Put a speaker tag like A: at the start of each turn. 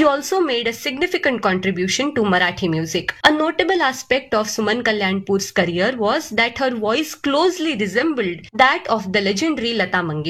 A: She also made a significant contribution to Marathi music. A notable aspect of Suman Kalyanpur's career was that her voice closely resembled that of the legendary Lata Mangeshkar.